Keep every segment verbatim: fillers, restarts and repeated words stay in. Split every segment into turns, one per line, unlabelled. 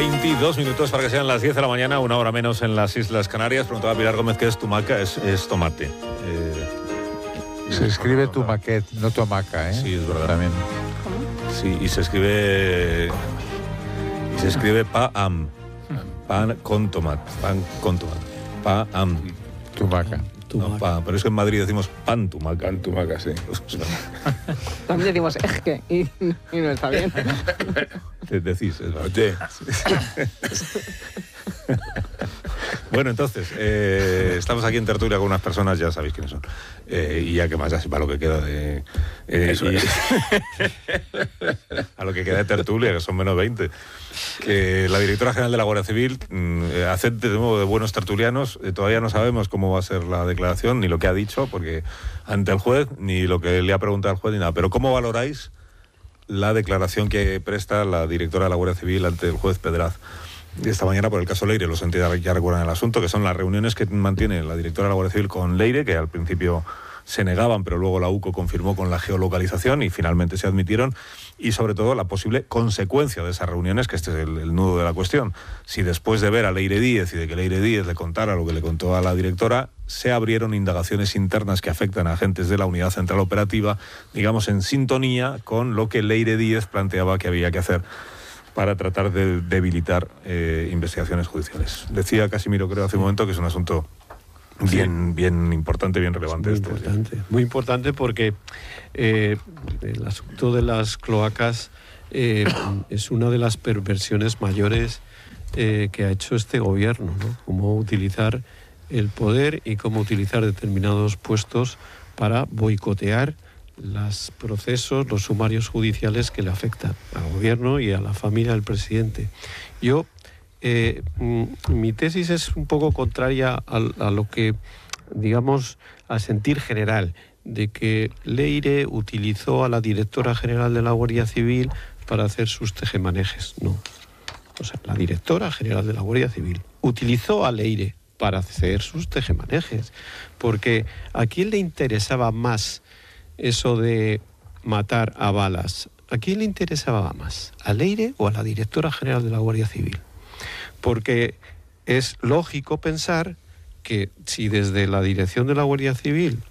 veintidós minutos para que sean las diez de la mañana, una hora menos en las Islas Canarias. Preguntaba Pilar Gómez qué es tumaca, es, es tomate. Eh,
se escribe tumaquet, no tomaca, ¿eh?
Sí, es verdad.
También.
Sí, y se escribe y se escribe pa-am, pan con tomate, pan con tomate, pa-am.
Tumaca.
No, pa, pero es que en Madrid decimos pan tumaca.
Pan tumaca, sí.
También decimos eje y, y no está bien.
Decís, es verdad. Bueno, entonces, eh, estamos aquí en tertulia con unas personas, ya sabéis quiénes son. Eh, y ya que más, ya para lo que queda de... Eh,
Eso
y,
es.
a lo que queda de tertulia, que son menos veinte. Que la directora general de la Guardia Civil eh, hace de nuevo de buenos tertulianos. Eh, todavía no sabemos cómo va a ser la declaración, ni lo que ha dicho, porque ante el juez, ni lo que le ha preguntado al juez, ni nada. Pero ¿cómo valoráis la declaración que presta la directora de la Guardia Civil ante el juez Pedraz esta mañana por el caso Leire? Los entidades ya recuerdan el asunto, que son las reuniones que mantiene la directora de la Guardia Civil con Leire, que al principio se negaban, pero luego la U C O confirmó con la geolocalización y finalmente se admitieron, y sobre todo la posible consecuencia de esas reuniones, que este es el, el nudo de la cuestión. Si después de ver a Leire Díez y de que Leire Díez le contara lo que le contó a la directora, se abrieron indagaciones internas que afectan a agentes de la Unidad Central Operativa, digamos en sintonía con lo que Leire Díez planteaba que había que hacer para tratar de debilitar eh, investigaciones judiciales. Decía Casimiro, creo, hace un momento, que es un asunto bien, bien importante, bien relevante.
Muy
este,
importante, sí. Muy importante porque eh, el asunto de las cloacas eh, es una de las perversiones mayores eh, que ha hecho este gobierno, ¿no? Cómo utilizar el poder y cómo utilizar determinados puestos para boicotear los procesos, los sumarios judiciales que le afectan al gobierno y a la familia del presidente. Yo, eh, mi tesis es un poco contraria a, a lo que, digamos, al sentir general, de que Leire utilizó a la directora general de la Guardia Civil para hacer sus tejemanejes. No. O sea, la directora general de la Guardia Civil utilizó a Leire para hacer sus tejemanejes, porque ¿a quién le interesaba más eso de matar a balas? ¿A quién le interesaba más? ¿A Leire o a la directora general de la Guardia Civil? Porque es lógico pensar que si desde la dirección de la Guardia Civil,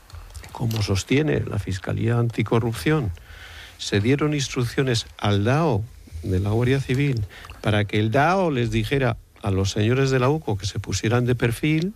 como sostiene la Fiscalía Anticorrupción, se dieron instrucciones al D A O de la Guardia Civil para que el D A O les dijera a los señores de la U C O que se pusieran de perfil,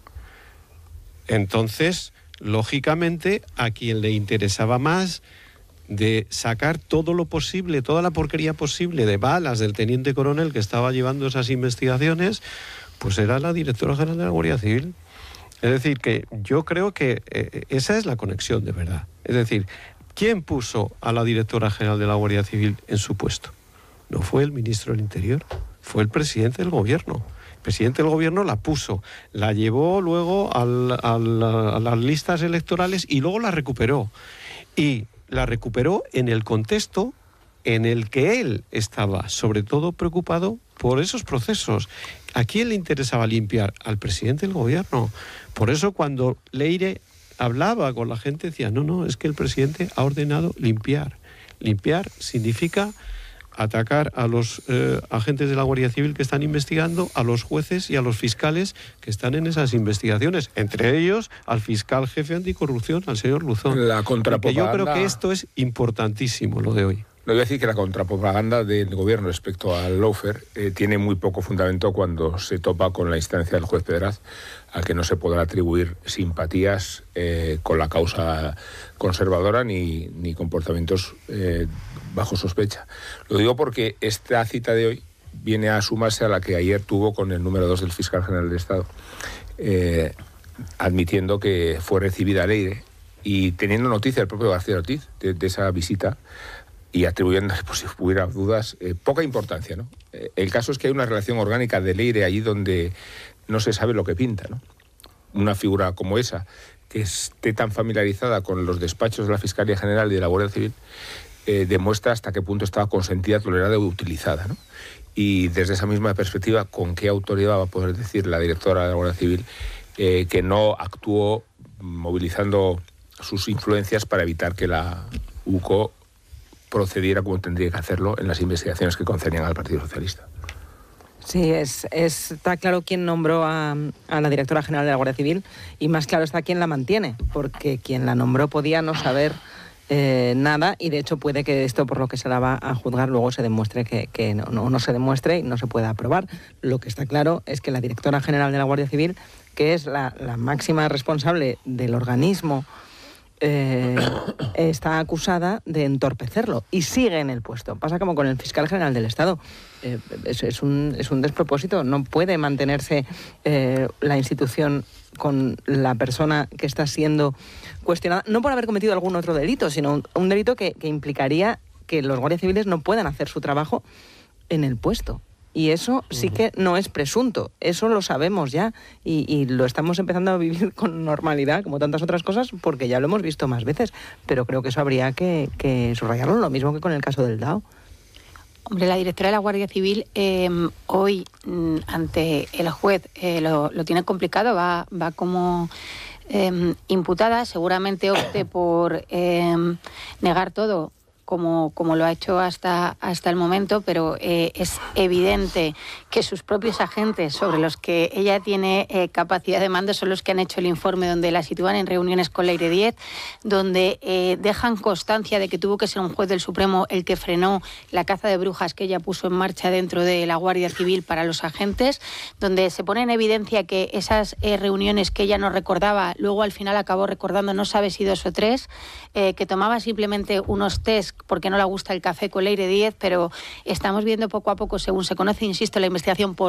entonces, lógicamente, a quien le interesaba más de sacar todo lo posible, toda la porquería posible de balas del teniente coronel que estaba llevando esas investigaciones, pues era la directora general de la Guardia Civil. Es decir, que yo creo que eh, esa es la conexión de verdad. Es decir, ¿quién puso a la directora general de la Guardia Civil en su puesto? No fue el ministro del Interior, fue el presidente del gobierno. El presidente del gobierno la puso, la llevó luego al, al, a las listas electorales y luego la recuperó. Y la recuperó en el contexto en el que él estaba, sobre todo preocupado por esos procesos. ¿A quién le interesaba limpiar? Al presidente del gobierno. Por eso cuando Leire hablaba con la gente decía, no, no, es que el presidente ha ordenado limpiar. Limpiar significa atacar a los eh, agentes de la Guardia Civil que están investigando, a los jueces y a los fiscales que están en esas investigaciones, entre ellos al fiscal jefe anticorrupción, al señor Luzón.
La contrapropaganda...
Yo creo que esto es importantísimo, lo de hoy.
Le voy a decir que la contrapropaganda del gobierno respecto al lawfare eh, tiene muy poco fundamento cuando se topa con la instancia del juez Pedraz, al que no se podrán atribuir simpatías eh, con la causa conservadora ni, ni comportamientos eh, bajo sospecha. Lo digo porque esta cita de hoy viene a sumarse a la que ayer tuvo con el número dos del fiscal general del Estado, eh, admitiendo que fue recibida Leire y teniendo noticia el propio García Ortiz de, de esa visita, y atribuyendo, pues, si hubiera dudas, eh, poca importancia, ¿no? Eh, el caso es que hay una relación orgánica de Leire allí donde no se sabe lo que pinta, ¿no? Una figura como esa, que esté tan familiarizada con los despachos de la Fiscalía General y de la Guardia Civil, eh, demuestra hasta qué punto estaba consentida, tolerada y utilizada, ¿no? Y desde esa misma perspectiva, ¿con qué autoridad va a poder decir la directora de la Guardia Civil eh, que no actuó movilizando sus influencias para evitar que la U C O procediera como tendría que hacerlo en las investigaciones que concernían al Partido Socialista?
Sí, es, es, está claro quién nombró a, a la directora general de la Guardia Civil y más claro está quién la mantiene, porque quien la nombró podía no saber eh, nada y de hecho puede que esto por lo que se la va a juzgar luego se demuestre que, que no, no, no se demuestre y no se pueda aprobar. Lo que está claro es que la directora general de la Guardia Civil, que es la, la máxima responsable del organismo, Eh, está acusada de entorpecerlo y sigue en el puesto. Pasa como con el fiscal general del Estado. Eh, es, es, un, es un despropósito. No puede mantenerse eh, la institución con la persona que está siendo cuestionada, no por haber cometido algún otro delito, sino un, un delito que, que implicaría que los guardias civiles no puedan hacer su trabajo en el puesto. Y eso sí que no es presunto, eso lo sabemos ya y, y lo estamos empezando a vivir con normalidad, como tantas otras cosas, porque ya lo hemos visto más veces, pero creo que eso habría que, que subrayarlo, lo mismo que con el caso del D A O.
Hombre, la directora de la Guardia Civil eh, hoy mm, ante el juez eh, lo, lo tiene complicado, va, va como eh, imputada, seguramente opte por eh, negar todo, Como, como lo ha hecho hasta, hasta el momento, pero eh, es evidente que sus propios agentes sobre los que ella tiene eh, capacidad de mando son los que han hecho el informe donde la sitúan en reuniones con Leire Díez, donde eh, dejan constancia de que tuvo que ser un juez del Supremo el que frenó la caza de brujas que ella puso en marcha dentro de la Guardia Civil para los agentes, donde se pone en evidencia que esas eh, reuniones que ella no recordaba, luego al final acabó recordando, no sabe si dos o tres, eh, que tomaba simplemente unos test porque no le gusta el café con Leire Díez, pero estamos viendo poco a poco, según se conoce, insisto, la investigación por